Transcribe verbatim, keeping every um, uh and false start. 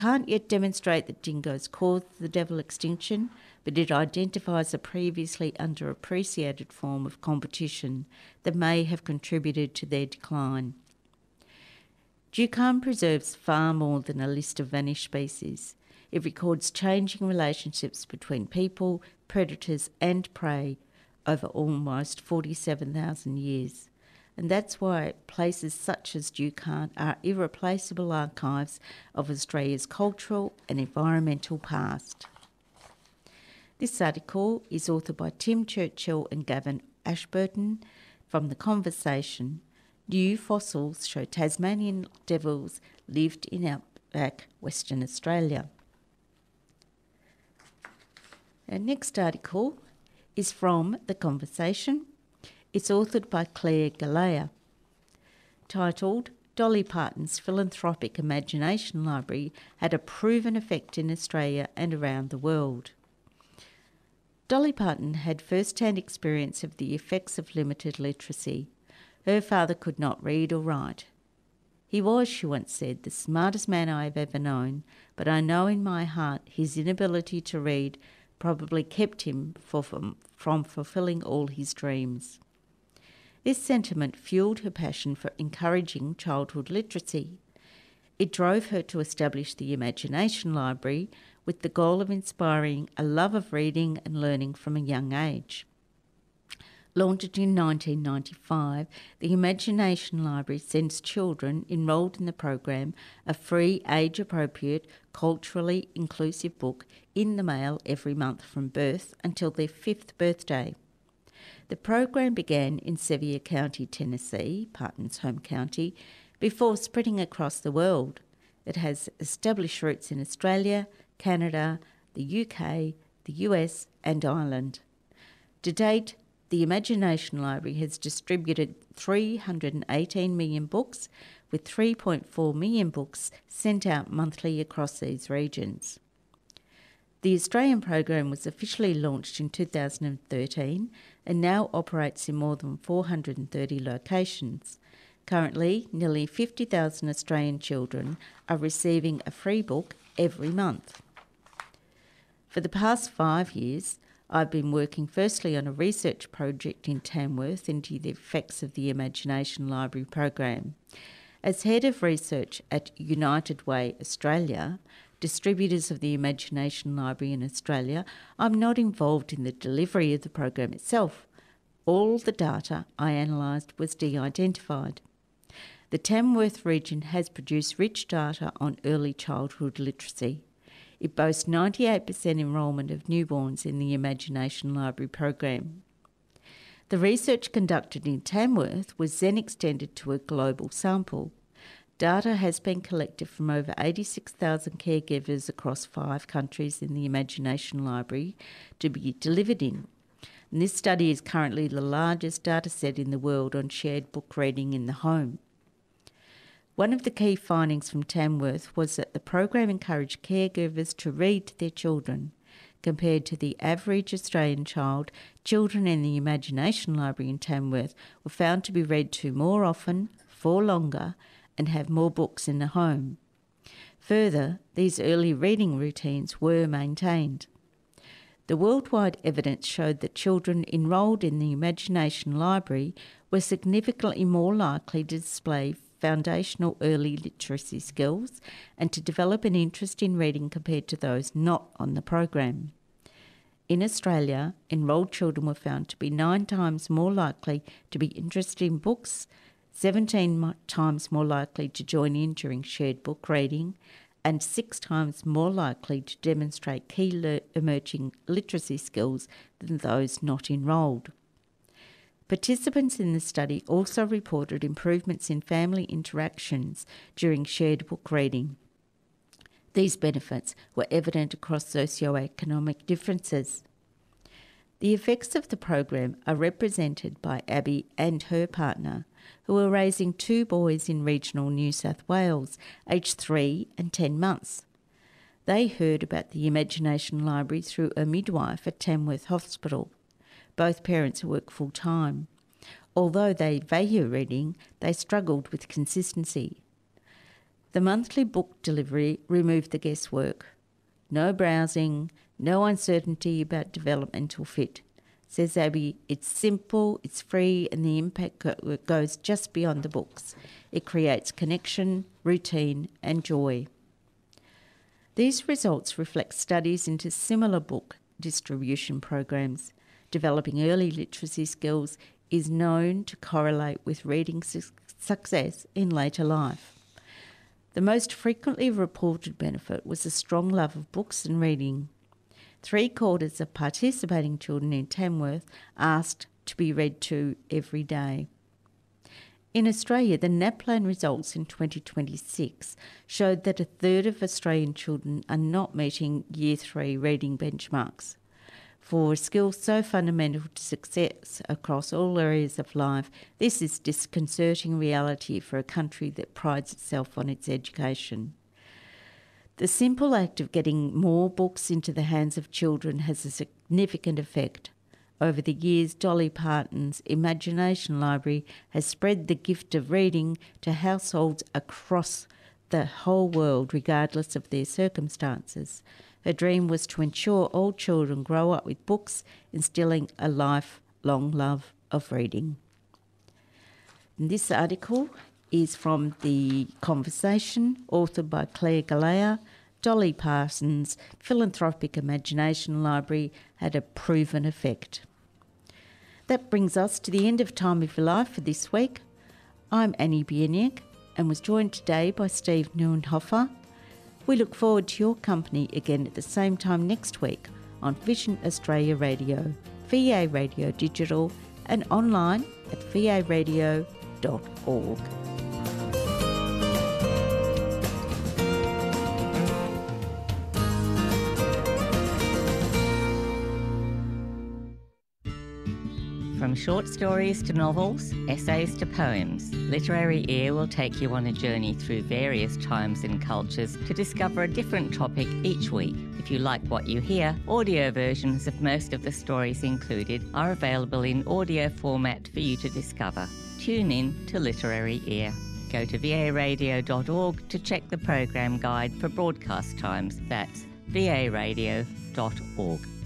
can't yet demonstrate that dingoes caused the devil extinction, but it identifies a previously underappreciated form of competition that may have contributed to their decline. Dukan preserves far more than a list of vanished species. It records changing relationships between people, predators and prey over almost forty-seven thousand years. And that's why places such as Dukan are irreplaceable archives of Australia's cultural and environmental past. This article is authored by Tim Churchill and Gavin Ashburton from The Conversation. New fossils show Tasmanian devils lived in outback Western Australia. Our next article is from The Conversation. It's authored by Claire Galea, titled Dolly Parton's Philanthropic Imagination Library Had a Proven Effect in Australia and Around the World. Dolly Parton had first-hand experience of the effects of limited literacy. Her father could not read or write. He was, she once said, the smartest man I have ever known, but I know in my heart his inability to read probably kept him for, from, from fulfilling all his dreams. This sentiment fueled her passion for encouraging childhood literacy. It drove her to establish the Imagination Library with the goal of inspiring a love of reading and learning from a young age. Launched in nineteen ninety-five, the Imagination Library sends children enrolled in the program a free, age-appropriate, culturally inclusive book in the mail every month from birth until their fifth birthday. The program began in Sevier County, Tennessee, Parton's home county, before spreading across the world. It has established roots in Australia, Canada, the U K, the U S and Ireland. To date, the Imagination Library has distributed three hundred eighteen million books, with three point four million books sent out monthly across these regions. The Australian program was officially launched in two thousand thirteen and now operates in more than four hundred thirty locations. Currently, nearly fifty thousand Australian children are receiving a free book every month. For the past five years, I've been working firstly on a research project in Tamworth into the effects of the Imagination Library program. As Head of Research at United Way Australia, distributors of the Imagination Library in Australia, I'm not involved in the delivery of the program itself. All the data I analysed was de-identified. The Tamworth region has produced rich data on early childhood literacy. It boasts ninety-eight percent enrolment of newborns in the Imagination Library program. The research conducted in Tamworth was then extended to a global sample. Data has been collected from over eighty-six thousand caregivers across five countries in the Imagination Library to be delivered in. And this study is currently the largest data set in the world on shared book reading in the home. One of the key findings from Tamworth was that the program encouraged caregivers to read to their children. Compared to the average Australian child, children in the Imagination Library in Tamworth were found to be read to more often, for longer, and have more books in the home. Further, these early reading routines were maintained. The worldwide evidence showed that children enrolled in the Imagination Library were significantly more likely to display foundational early literacy skills and to develop an interest in reading compared to those not on the program. In Australia, enrolled children were found to be nine times more likely to be interested in books, seventeen times more likely to join in during shared book reading, and six times more likely to demonstrate key le- emerging literacy skills than those not enrolled. Participants in the study also reported improvements in family interactions during shared book reading. These benefits were evident across socioeconomic differences. The effects of the program are represented by Abby and her partner, who are raising two boys in regional New South Wales, aged three and ten months. They heard about the Imagination Library through a midwife at Tamworth Hospital. Both parents work full-time. Although they value reading, they struggled with consistency. The monthly book delivery removed the guesswork. No browsing, no uncertainty about developmental fit. Says Abby, it's simple, it's free, and the impact go- goes just beyond the books. It creates connection, routine, and joy. These results reflect studies into similar book distribution programs. Developing early literacy skills is known to correlate with reading su- success in later life. The most frequently reported benefit was a strong love of books and reading. Three quarters of participating children in Tamworth asked to be read to every day. In Australia, the NAPLAN results in twenty twenty-six showed that a third of Australian children are not meeting Year three reading benchmarks. For skills so fundamental to success across all areas of life, this is disconcerting reality for a country that prides itself on its education. The simple act of getting more books into the hands of children has a significant effect. Over the years, Dolly Parton's Imagination Library has spread the gift of reading to households across the whole world, regardless of their circumstances. Her dream was to ensure all children grow up with books, instilling a lifelong love of reading. And this article is from The Conversation, authored by Claire Galea. Dolly Parton's Philanthropic Imagination Library had a proven effect. That brings us to the end of Time of Your Life for this week. I'm Annie Bieniek and was joined today by Steve Neuenhofer. We look forward to your company again at the same time next week on Vision Australia Radio, V A Radio Digital, and online at v a radio dot org. From short stories to novels, essays to poems, Literary Ear will take you on a journey through various times and cultures to discover a different topic each week. If you like what you hear, audio versions of most of the stories included are available in audio format for you to discover. Tune in to Literary Ear. Go to v a radio dot org to check the program guide for broadcast times. That's v a radio dot org.